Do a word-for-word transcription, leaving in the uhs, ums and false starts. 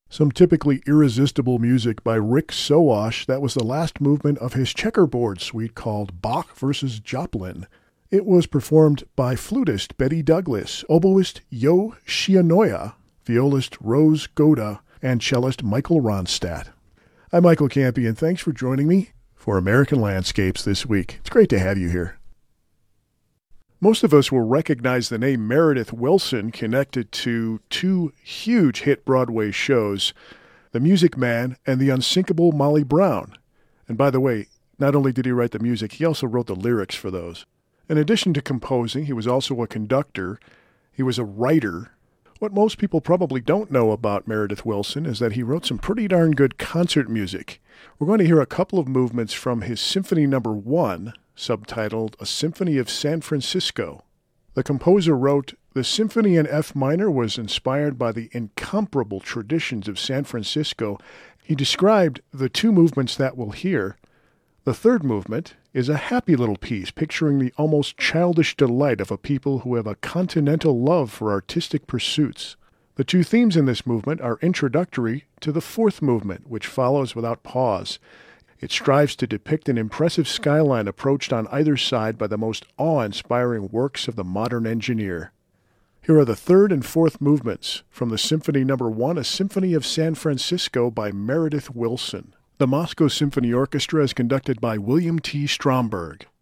Some typically irresistible music by Rick Sowash. That was the last movement of his checkerboard suite called Bach versus Joplin. It was performed by flutist Betty Douglas, oboist Yo Shianoya, violist Rose Goda, and cellist Michael Ronstadt. I'm Michael Campion. Thanks for joining me for American Landscapes this week. It's great to have you here. Most of us will recognize the name Meredith Willson connected to two huge hit Broadway shows, The Music Man and The Unsinkable Molly Brown. And by the way, not only did he write the music, he also wrote the lyrics for those. In addition to composing, he was also a conductor. He was a writer. What most people probably don't know about Meredith Willson is that he wrote some pretty darn good concert music. We're going to hear a couple of movements from his Symphony Number One, subtitled A Symphony of San Francisco. The composer wrote, "The symphony in F minor was inspired by the incomparable traditions of San Francisco." He described the two movements that we'll hear. The third movement is a happy little piece picturing the almost childish delight of a people who have a continental love for artistic pursuits. The two themes in this movement are introductory to the fourth movement, which follows without pause. It strives to depict an impressive skyline approached on either side by the most awe-inspiring works of the modern engineer. Here are the third and fourth movements from the Symphony Number One, A Symphony of San Francisco by Meredith Willson. The Moscow Symphony Orchestra is conducted by William T. Stromberg.